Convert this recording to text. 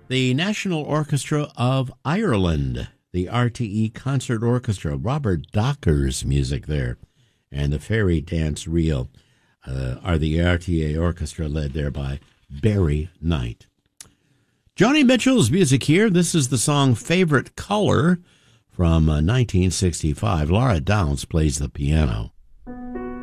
The National Orchestra of Ireland, the RTE Concert Orchestra, Robert Docker's music there, and the Fairy Dance Reel are the RTA Orchestra led there by Barry Knight. Joni Mitchell's music here. This is the song Favorite Color from 1965. Laura Downs plays the piano.